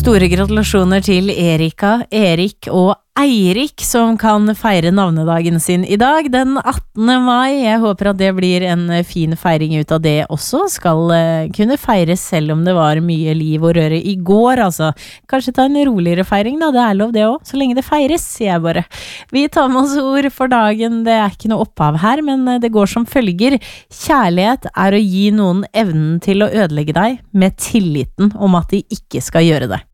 Store gratulasjoner til Erika, Erik og Eirik som kan feire navnedagen sin I dag, den 18. mai. Jeg håper at det blir en fin feiring ut av det også. Skal kunne feires selv om det var mye liv og røre I går, altså. Kanskje ta en roligere feiring da, det lov det også, så lenge det feires, sier jeg bare. Vi tar med oss ord for dagen, det ikke noe opphav her, men det går som følger. Kjærlighet å gi noen evnen til å ødelegge deg med tilliten om at de ikke skal gjøre det.